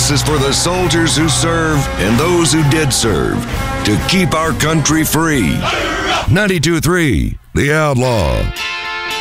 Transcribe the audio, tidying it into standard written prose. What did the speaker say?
This is for the soldiers who serve and those who did serve to keep our country free. 92.3 The Outlaw.